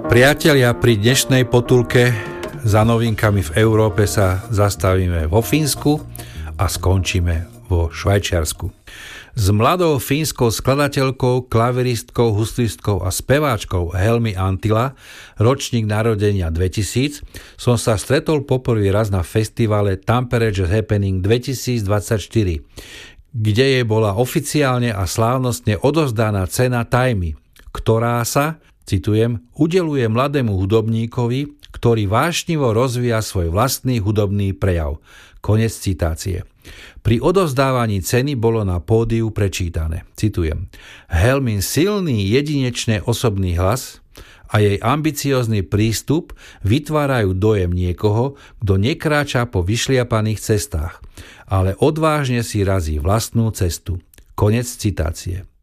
Priatelia, pri dnešnej potulke za novinkami v Európe sa zastavíme vo Fínsku a skončíme vo Švajčiarsku. S mladou fínskou skladateľkou, klaviristkou, huslistkou a speváčkou Helmi Anttila, ročník narodenia 2000, som sa stretol poprvý raz na festivale Tampere Jazz Happening 2024, kde jej bola oficiálne a slávnostne odovzdaná cena Tajmy, ktorá sa, citujem, udeluje mladému hudobníkovi, ktorý vášnivo rozvíja svoj vlastný hudobný prejav. Konec citácie. Pri odovzdávaní ceny bolo na pódiu prečítané, citujem, Helmin silný jedinečný osobný hlas a jej ambiciózny prístup vytvárajú dojem niekoho, kto nekráča po vyšliapaných cestách, ale odvážne si razí vlastnú cestu. Konec citácie.